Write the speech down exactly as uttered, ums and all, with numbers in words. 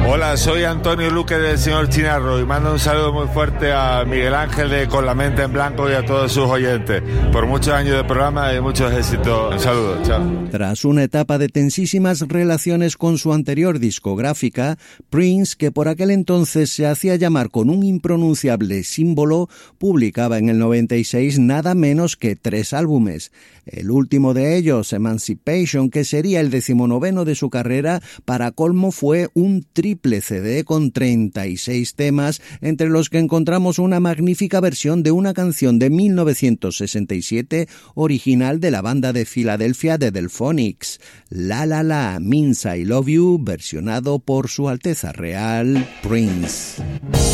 Hola, soy Antonio Luque del Señor Chinarro y mando un saludo muy fuerte a Miguel Ángel de Con la Mente en Blanco y a todos sus oyentes. Por muchos años de programa y muchos éxitos. Un saludo, chao. Tras una etapa de tensísimas relaciones con su anterior discográfica, Prince, que por aquel entonces se hacía llamar con un impronunciable símbolo, publicaba en el noventa y seis nada menos que tres álbumes. El último de ellos, Emancipation, que sería el decimonoveno de su carrera, para colmo fue un triple C D con treinta y seis temas, entre los que encontramos una magnífica versión de una canción de mil novecientos sesenta y siete, original de la banda de Filadelfia de Delphonics, La La La Means I Love You, versionado por Su Alteza Real Prince.